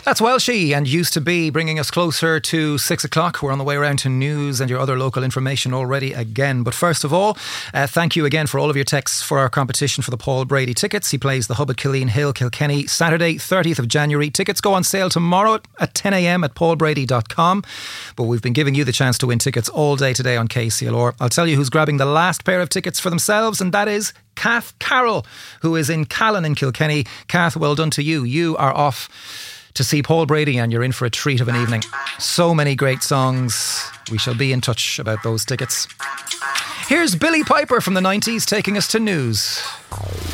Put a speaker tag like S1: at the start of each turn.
S1: That's Welshie and Used to Be, bringing us closer to 6 o'clock. We're on the way around to news and your other local information already again. But first of all, thank you again for all of your texts for our competition for the Paul Brady tickets. He plays the Hub at Killeen Hill, Kilkenny, Saturday, 30th of January. Tickets go on sale tomorrow at 10 a.m. at paulbrady.com. But we've been giving you the chance to win tickets all day today on KCLR. I'll tell you who's grabbing the last pair of tickets for themselves, and that is Kath Carroll, who is in Callan in Kilkenny. Kath, well done to you. You are off to see Paul Brady and you're in for a treat of an evening. So many great songs. We shall be in touch about those tickets. Here's Billy Piper from the 90s taking us to news.